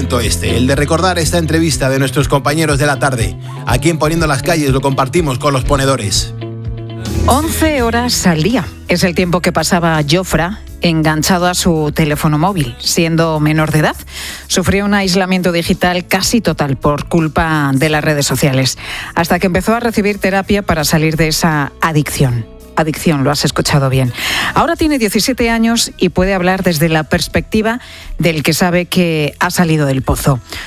momento el de recordar esta entrevista de nuestros compañeros de la tarde. Aquí en Poniendo las Calles lo compartimos con los ponedores. 11 horas al día es el tiempo que pasaba Jofra enganchado a su teléfono móvil. Siendo menor de edad, sufrió un aislamiento digital casi total por culpa de las redes sociales, hasta que empezó a recibir terapia para salir de esa adicción. Adicción, lo has escuchado bien. Ahora tiene 17 años y puede hablar desde la perspectiva del que sabe que ha salido del pozo.